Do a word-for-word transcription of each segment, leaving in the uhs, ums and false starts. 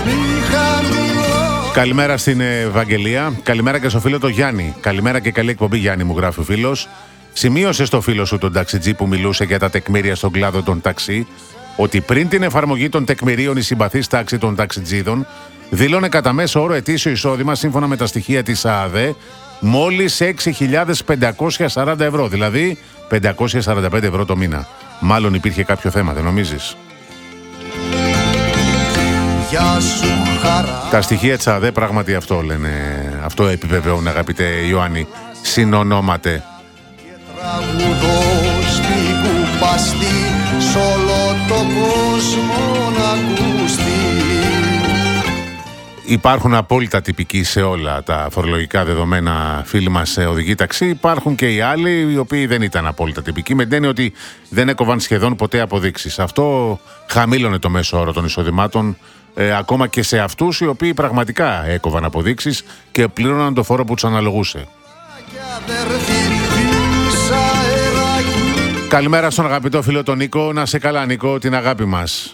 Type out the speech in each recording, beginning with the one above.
Καλημέρα στην Ευαγγελία. Καλημέρα και στο φίλο το Γιάννη. Καλημέρα και καλή εκπομπή, Γιάννη, μου γράφει ο φίλος. Σημείωσε στο φίλο σου τον ταξιτζή που μιλούσε για τα τεκμήρια στον κλάδο των ταξί ότι πριν την εφαρμογή των τεκμηρίων η συμπαθής τάξη των ταξιτζίδων δήλωνε κατά μέσο όρο ετήσιο εισόδημα σύμφωνα με τα στοιχεία της ΑΑΔΕ μόλις έξι χιλιάδες πεντακόσια σαράντα ευρώ, δηλαδή πεντακόσια σαράντα πέντε ευρώ το μήνα. Μάλλον υπήρχε κάποιο θέμα, δεν νομίζεις? Τα στοιχεία της ΑΑΔΕ πράγματι αυτό λένε, αυτό επιβεβαιώνουν, αγαπητέ Ιωάννη. Συνονόματε. Υπάρχουν απόλυτα τυπικοί σε όλα τα φορολογικά δεδομένα φίλοι μας οδηγοί ταξί. Υπάρχουν και οι άλλοι οι οποίοι δεν ήταν απόλυτα τυπικοί, με την έννοια ότι δεν έκοβαν σχεδόν ποτέ αποδείξεις. Αυτό χαμήλωνε το μέσο όρο των εισοδημάτων, ε, ακόμα και σε αυτούς οι οποίοι πραγματικά έκοβαν αποδείξεις και πλήρωναν το φόρο που τους αναλογούσε. Καλημέρα στον αγαπητό φίλο τον Νίκο. Να σε καλά, Νίκο, την αγάπη μας.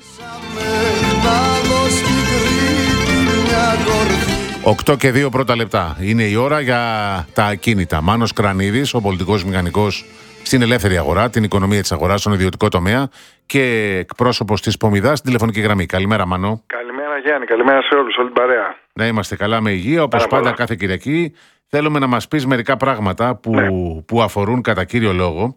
Οκτώ και δύο πρώτα λεπτά. Είναι η ώρα για τα ακίνητα. Μάνος Κρανίδης, ο πολιτικός μηχανικός στην ελεύθερη αγορά, την οικονομία της αγοράς, στον ιδιωτικό τομέα και εκπρόσωπος της Πομιδάς στην τηλεφωνική γραμμή. Καλημέρα, Μάνο. Καλημέρα, Γιάννη. Καλημέρα σε όλους, όλη την παρέα. Να είμαστε καλά με υγεία, όπως πάντα πολλά. Κάθε Κυριακή. Θέλουμε να μας πεις μερικά πράγματα που, ναι. που αφορούν κατά κύριο λόγο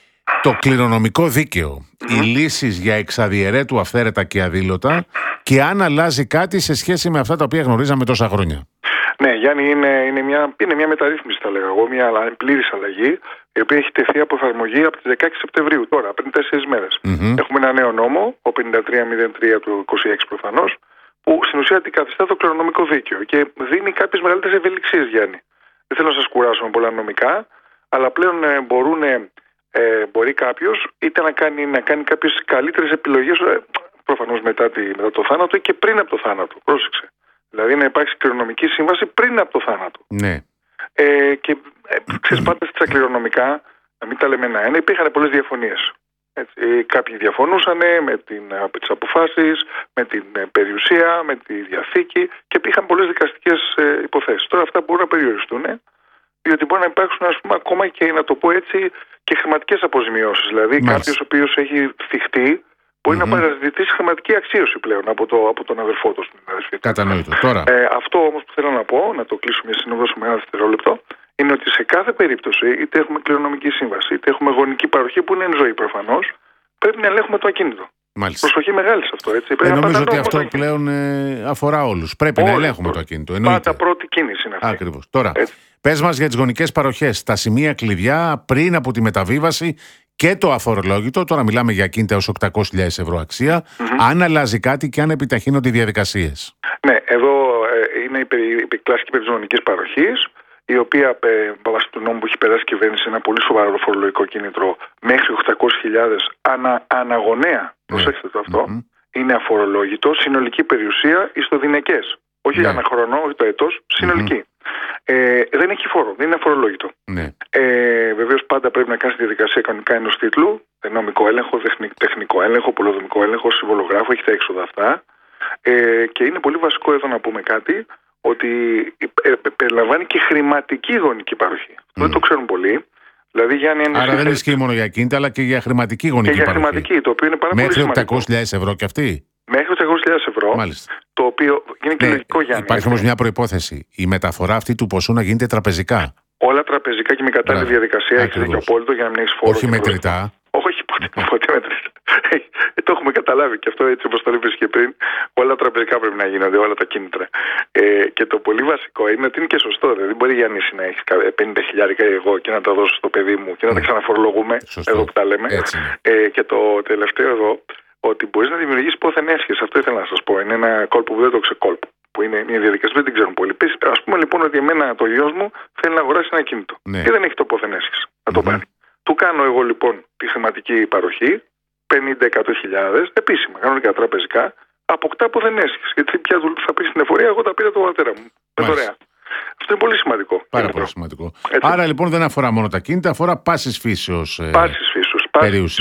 το κληρονομικό δίκαιο, mm-hmm. οι λύσεις για εξαδιαιρέτου αυθαίρετα και αδήλωτα και αν αλλάζει κάτι σε σχέση με αυτά τα οποία γνωρίζαμε τόσα χρόνια. Ναι, Γιάννη, είναι, είναι, μια, είναι μια μεταρρύθμιση, θα λέγα εγώ, μια πλήρης αλλαγή, η οποία έχει τεθεί από εφαρμογή από τις δεκαέξι Σεπτεμβρίου, τώρα, πριν τέσσερις μέρες. Mm-hmm. Έχουμε ένα νέο νόμο, ο πενήντα τρία μηδέν τρία του είκοσι έξι προφανώς, που στην ουσία αντικαθιστά το κληρονομικό δίκαιο και δίνει κάποιες μεγαλύτερες ευελιξίες, Γιάννη. Δεν θέλω να σας κουράσω με πολλά νομικά, αλλά πλέον ε, μπορούν, ε, μπορεί κάποιος είτε να κάνει, να κάνει κάποιες καλύτερες επιλογές, ε, προφανώς μετά, τη, μετά το θάνατο και πριν από το θάνατο. Πρόσεξε. Δηλαδή να υπάρξει κληρονομική σύμβαση πριν από το θάνατο. Ναι. Ε, και ε, ξέρεις, πάντα στα κληρονομικά, να μην τα λέμε ένα-ένα, υπήρχαν πολλές διαφωνίες. Έτσι, κάποιοι διαφωνούσαν με, την, με τις αποφάσεις, με την ε, περιουσία, με τη διαθήκη και υπήρχαν πολλές δικαστικές ε, υποθέσεις. Τώρα αυτά μπορούν να περιοριστούν, ε, διότι μπορεί να υπάρξουν, ας πούμε, ακόμα και, να το πω έτσι, και χρηματικές αποζημιώσεις. Δηλαδή κάποιος ο οποίος έχει θυχτεί μπορεί mm-hmm. να πάρει να ζητήσει χρηματική αξίωση πλέον από, το, από τον αδερφό του. Κατανοητό. Τώρα. Ε, αυτό όμως που θέλω να πω, να το κλείσουμε για να δώσουμε ένα δευτερόλεπτο, είναι ότι σε κάθε περίπτωση, είτε έχουμε κληρονομική σύμβαση, είτε έχουμε γονική παροχή που είναι εν ζωή προφανώς, πρέπει να ελέγχουμε το ακίνητο. Μάλιστα. Προσοχή μεγάλη σε αυτό, έτσι. Ε, νομίζω ότι αυτό πλέον ε, αφορά όλους. Πρέπει Όλες, να ελέγχουμε το ακίνητο. Εννοείται. Πάντα πρώτη κίνηση είναι αυτή. Ακριβώς. Τώρα, πες μας για τις γονικές παροχές, τα σημεία κλειδιά πριν από τη μεταβίβαση και το αφορολόγητο. Τώρα μιλάμε για ακίνητα έως οκτακόσιες χιλιάδες ευρώ αξία. Mm-hmm. Αν αλλάζει κάτι και αν επιταχύνονται οι διαδικασίες. Ναι, εδώ ε, είναι η, η, η κλασική περί της γονικής παροχής, η οποία ε, βάσει του νόμου που έχει περάσει η κυβέρνηση ένα πολύ σοβαρό φορολογικό κίνητρο μέχρι οκτακόσιες χιλιάδες ανα, αναγωνέα. Mm. Προσέξτε το αυτό. Mm-hmm. Είναι αφορολόγητο, συνολική περιουσία ιστοδυναικές. Όχι yeah. αναχρονό, όχι το έτος, συνολική. Mm-hmm. Ε, δεν έχει φόρο, δεν είναι αφορολόγητο. Mm. Ε, βεβαίως πάντα πρέπει να κάνει τη διαδικασία κανονικά ενός τίτλου, νομικό έλεγχο, τεχνικό έλεγχο, πολεοδομικό έλεγχο, συμβολογράφο, έχει τα έξοδα αυτά. Ε, και είναι πολύ βασικό εδώ να πούμε κάτι, ότι ε, ε, περιλαμβάνει και χρηματική γονική παροχή. Mm. Δεν το ξέρουν πολλοί. Δηλαδή, Γιάννη, Άρα δεν θέλει... ισχύει μόνο για κίνητα, αλλά και για χρηματική γονική και για παροχή. Χρηματική, το οποίο είναι πάρα Μέχρι πολύ σημαντικό. οκτακόσιες χιλιάδες ευρώ και αυτή. Μέχρι οκτακόσιες χιλιάδες ευρώ. Μάλιστα. Το οποίο είναι και ναι, λογικό, Γιάννη. Υπάρχει όμως μια προϋπόθεση. Η μεταφορά αυτή του ποσού να γίνεται τραπεζικά. Όλα τραπεζικά και με κατάλληλη διαδικασία. Έχει δίκιο απόλυτο για να μην έχει φόρο. Όχι μετρητά. Όχι, ποτέ, ποτέ μετρητά. Το έχουμε καταλάβει και αυτό, έτσι όπως το είπες και πριν. Όλα τραπεζικά πρέπει να γίνονται, όλα τα κίνητρα. Ε, και το πολύ βασικό είναι ότι είναι και σωστό. Δηλαδή, μπορεί Γιάννη να έχει πενήντα χιλιάρικα εγώ και να τα δώσω στο παιδί μου και να τα ξαναφορολογούμε. Σωστό. Εδώ που τα λέμε. Ε, και το τελευταίο εδώ, ότι μπορεί να δημιουργήσει πόθεν έσχες. Αυτό ήθελα να σας πω. Είναι ένα κόλπο που δεν το ξεκόλπο. Που είναι μια διαδικασία που δεν την ξέρουν πολλοί. Ας πούμε λοιπόν ότι εμένα το γιος μου θέλει να αγοράσει ένα κινητό. Ναι. Και δεν έχει το πόθεν έσχες να το mm-hmm. πάρει. Του κάνω εγώ λοιπόν τη χρηματική παροχή, πενήντα με εκατό χιλιάδες, επίσημα, κανονικά τραπεζικά, αποκτά πόθεν έσχες. Γιατί πια θα πει στην εφορία, εγώ τα πήρα το πατέρα μου. Με δωρεά. Αυτό είναι πολύ σημαντικό. Πάρα πολύ σημαντικό. Έτσι. Άρα λοιπόν δεν αφορά μόνο τα κίνητα, αφορά πάσης φύσεως ε, πάσης φύσεως, περιουσία.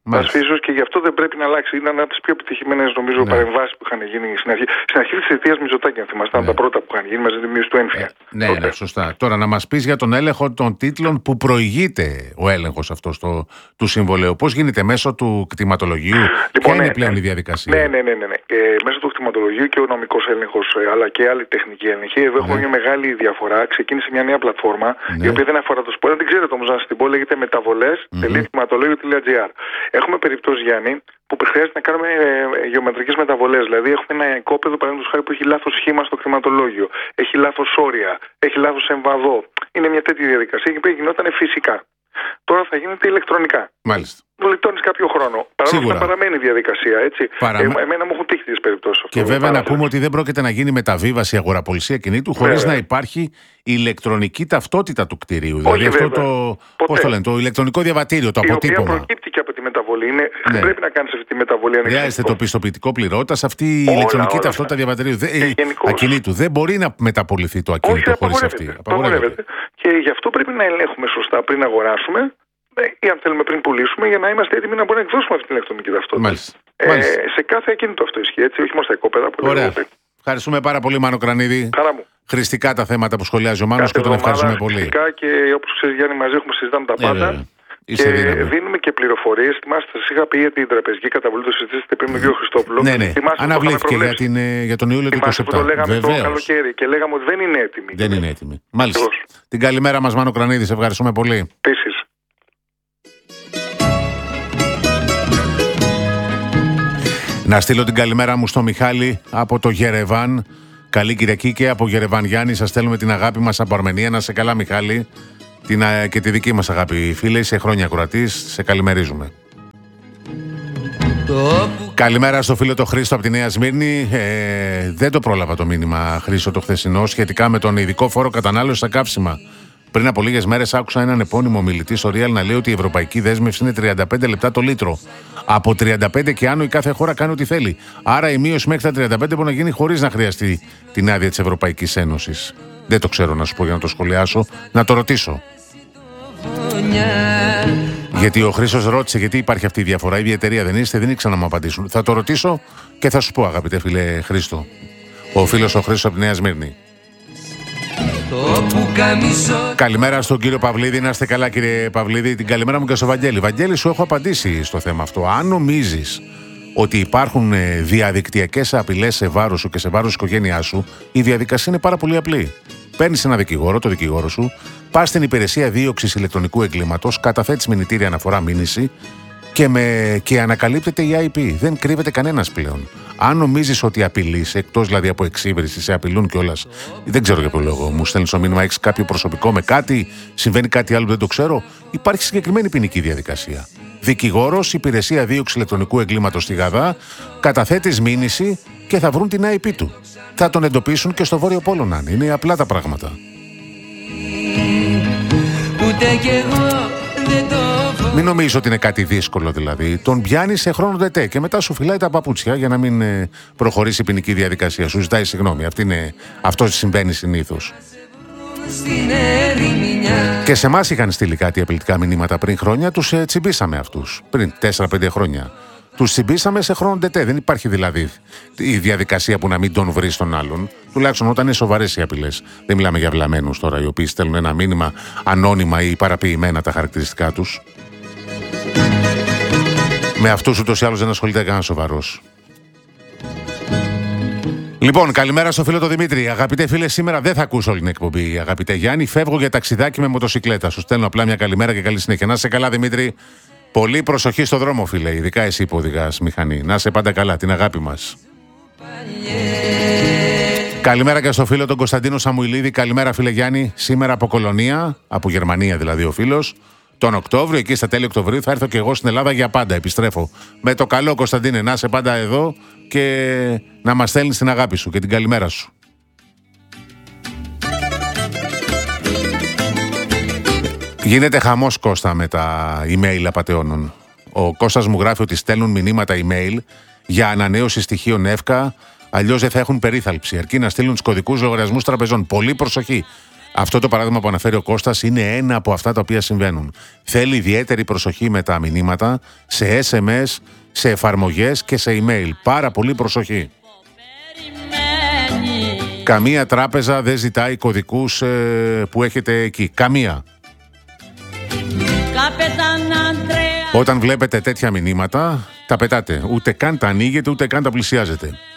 Πας φύσεως και γι' αυτό δεν πρέπει να αλλάξει. Ήταν από τις πιο επιτυχημένες νομίζω ναι. παρεμβάσεις που είχαν γίνει στην αρχή. Στην αρχή της θητείας Μητσοτάκη, αν θυμάστε, ήταν ναι. τα πρώτα που είχαν γίνει μαζί με τη μείωση του έμφυα. Ε, ναι, ναι, σωστά. Τώρα να μας πεις για τον έλεγχο των τίτλων που προηγείται ο έλεγχος αυτός το, του συμβολέου. Πώς γίνεται μέσω του κτηματολογίου, λοιπόν, ποια ναι, είναι πλέον η διαδικασία? Ναι, ναι, ναι. ναι, ναι. Ε, μέσω του κτηματολογίου και ο νομικός έλεγχος, αλλά και άλλη τεχνική έλεγχη. Εδώ ναι. έχουμε μια μεγάλη διαφορά. Ξεκίνησε μια νέα πλατφόρμα, ναι. η οποία δεν αφορά το σπορ. Δεν ξέρετε όμως να σας την πω, λέγεται μεταβολές τελεία κτηματολόγιο τελεία τζι άρ. Έχουμε περιπτώσεις, Γιάννη, που χρειάζεται να κάνουμε ε, γεωμετρικές μεταβολές. Δηλαδή, έχουμε ένα οικόπεδο, παραδείγματος χάρη, που έχει λάθος σχήμα στο κτηματολόγιο, έχει λάθος όρια, έχει λάθος εμβαδό. Είναι μια τέτοια διαδικασία η οποία γινόταν φυσικά. Τώρα θα γίνεται ηλεκτρονικά. Μάλιστα. Γλιτώνεις κάποιο χρόνο. Παρόλο που παραμένει η διαδικασία, έτσι. Παρα... Ε, εμένα μου έχουν τύχει τις περιπτώσεις. Και βέβαια πάρα να πούμε ότι δεν πρόκειται να γίνει μεταβίβαση αγοραπολισία κινήτου χωρίς να υπάρχει ηλεκτρονική ταυτότητα του κτηρίου. Όχι, δηλαδή αυτό βέβαια. το, πώς το λένε, το ηλεκτρονικό διαβατήριο, το η αποτύπωμα. Η οποία προκύπτει και από τη μεταβολή. Είναι, ναι. Πρέπει να κάνεις αυτή τη μεταβολή. Χρειάζεται το πιστοποιητικό πληρώτας, αυτή η όλα, ηλεκτρονική όλα, ταυτότητα όλα. διαβατηρίου δε, ακινήτου. Δεν μπορεί να μεταπολυθεί το ακίνητο χωρίς αυτή. Απαγορεύεται. Και γι' αυτό πρέπει να ελέγχουμε σωστά πριν αγοράσουμε. Ή αν θέλουμε πριν πουλήσουμε, για να είμαστε έτοιμοι να μπορούμε να εκδώσουμε αυτή την ηλεκτρονική ταυτότητα. Μάλιστα. Ε, Μάλιστα. Σε κάθε ακίνητο αυτό ισχύει, έτσι, όχι μόνο στα οικόπεδα. Ωραία. Ευχαριστούμε πάρα πολύ, Μάνο Κρανίδη. Χαρά μου. Χρηστικά τα θέματα που σχολιάζει ο Μάνος και τον ευχαριστούμε πολύ. Χρηστικά και όπως ξέρεις, Γιάννη, μαζί έχουμε συζητάμε τα πάντα. Ε, και δύναμη. Δίνουμε και πληροφορίες. Θυμάστε, σας είχα πει για την τραπεζική καταβολή, το συζητήσετε πριν με τον κύριο Χριστόπουλο. Ναι, ναι. Αναβλήθηκε για, την, για τον Ιούλιο του είκοσι επτά. Το λέγαμε το καλοκαίρι και λέγαμε ότι δεν είναι έτοιμη. Δεν είναι έτοιμη. Μάλιστα. Την καλημέρα μας, Μάνο Κρανίδη. Σε ευχαριστούμε πολύ. Επίσης. Να στείλω την καλημέρα μου στο Μιχάλη από το Γερεβάν. Καλή Κυριακή και από Γερεβάν, Γιάννη. Σας στέλνουμε την αγάπη μας από Αρμενία. Να σε καλά, Μιχάλη. Την, και τη δική μας αγάπη, φίλε. Σε χρόνια ακροατής. Σε καλημερίζουμε. Καλημέρα στο φίλο το Χρήστο από τη Νέα Σμύρνη. Ε, δεν το πρόλαβα το μήνυμα, Χρήστο, το χθεσινό, σχετικά με τον ειδικό φόρο κατανάλωση στα καύσιμα. Πριν από λίγες μέρες άκουσα έναν επώνυμο μιλητή στο Real να λέει ότι η ευρωπαϊκή δέσμευση είναι τριάντα πέντε λεπτά το λίτρο. Από τριάντα πέντε και άνω η κάθε χώρα κάνει ό,τι θέλει. Άρα η μείωση μέχρι τα τριάντα πέντε μπορεί να γίνει χωρίς να χρειαστεί την άδεια της Ευρωπαϊκής Ένωσης. Δεν το ξέρω να σου πω για να το σχολιάσω. Να το ρωτήσω. Γιατί ο Χρήστος ρώτησε γιατί υπάρχει αυτή η διαφορά. Η ίδια εταιρεία δεν είστε, δεν ήξερα να μου απαντήσουν. Θα το ρωτήσω και θα σου πω, αγαπητέ φίλε Χρήστο. Ο φίλος ο Χρήστος από τη Νέα Σμύρνη. Καλημέρα στον κύριο Παυλίδη. Να είστε καλά, κύριε Παυλίδη. Την καλημέρα μου και στο Βαγγέλη. Βαγγέλη, σου έχω απαντήσει στο θέμα αυτό. Αν νομίζεις ότι υπάρχουν διαδικτυακές απειλές σε βάρος σου και σε βάρος της οικογένειάς σου, η διαδικασία είναι πάρα πολύ απλή. Παίρνεις ένα δικηγόρο, το δικηγόρο σου, πας στην υπηρεσία δίωξης ηλεκτρονικού εγκλήματος, καταθέτεις μηνυτήρια αναφορά μήνυση και, με... και ανακαλύπτεται η άι πι. Δεν κρύβεται κανένας πλέον. Αν νομίζεις ότι απειλείς, εκτός δηλαδή από εξύβριση, σε απειλούν κιόλας, δεν ξέρω για ποιο λόγο, μου στέλνεις το μήνυμα, έχεις κάποιο προσωπικό με κάτι, συμβαίνει κάτι άλλο που δεν το ξέρω, υπάρχει συγκεκριμένη ποινική διαδικασία. Δικηγόρος, υπηρεσία δίωξη ηλεκτρονικού εγκλήματος στη Γαδά, καταθέτεις μήνυση και θα βρουν την άι πι του. Θα τον εντοπίσουν και στο Βόρειο Πόλο να είναι. Είναι απλά τα πράγματα. Ούτε κι εγώ δεν το... Μην νομίζεις ότι είναι κάτι δύσκολο δηλαδή. Τον πιάνει σε χρόνο τετέ και μετά σου φυλάει τα παπούτσια για να μην ε, προχωρήσει η ποινική διαδικασία. Σου ζητάει συγγνώμη. Αυτή είναι, αυτό συμβαίνει συνήθως. Και σε εμάς είχαν στείλει κάτι απειλητικά μηνύματα πριν χρόνια. Τους ε, τσιμπήσαμε αυτούς. Πριν τέσσερα πέντε χρόνια. Τους τσιμπήσαμε σε χρόνο τετέ. Δεν υπάρχει δηλαδή η διαδικασία που να μην τον βρει τον άλλον. Τουλάχιστον όταν είναι σοβαρές οι απειλές. Δεν μιλάμε για βλαμμένους τώρα, οι οποίοι στέλνουν ένα μήνυμα ανώνυμα ή παραποιημένα τα χαρακτηριστικά τους. Με αυτούς ούτως ή άλλως δεν ασχολείται κανένας σοβαρός. Λοιπόν, καλημέρα στο φίλο το Δημήτρη. Αγαπητέ φίλε, σήμερα δεν θα ακούσω όλη την εκπομπή. Αγαπητέ Γιάννη, φεύγω για ταξιδάκι με μοτοσυκλέτα. Σου στέλνω απλά μια καλημέρα και καλή συνέχεια. Να είσαι καλά, Δημήτρη. Πολύ προσοχή στο δρόμο, φίλε. Ειδικά εσύ που οδηγάς μηχανή. Να είσαι πάντα καλά, την αγάπη μας. Καλημέρα και στο φίλο τον Κωνσταντίνο Σαμουηλίδη. Καλημέρα, φίλε Γιάννη. Σήμερα από Κολονία, από Γερμανία δηλαδή ο φίλος. Τον Οκτώβριο, εκεί στα τέλη Οκτωβρίου, θα έρθω και εγώ στην Ελλάδα για πάντα. Επιστρέφω. Με το καλό, Κωνσταντίνε, να είσαι πάντα εδώ και να μας στέλνεις την αγάπη σου και την καλημέρα σου. Γίνεται χαμός, Κώστα, με τα email απατεώνων. Ο Κώστας μου γράφει ότι στέλνουν μηνύματα email για ανανέωση στοιχείων εύκα, αλλιώς δεν θα έχουν περίθαλψη. Αρκεί να στείλουν τους κωδικούς λογαριασμούς τραπεζών. Πολύ προσοχή. Αυτό το παράδειγμα που αναφέρει ο Κώστας είναι ένα από αυτά τα οποία συμβαίνουν. Θέλει ιδιαίτερη προσοχή με τα μηνύματα, σε ες εμ ες, σε εφαρμογές και σε email. Πάρα πολύ προσοχή. Καμία τράπεζα δεν ζητάει κωδικούς ε, που έχετε εκεί. Καμία. Όταν βλέπετε τέτοια μηνύματα, τα πετάτε. Ούτε καν τα ανοίγετε, ούτε καν τα πλησιάζετε.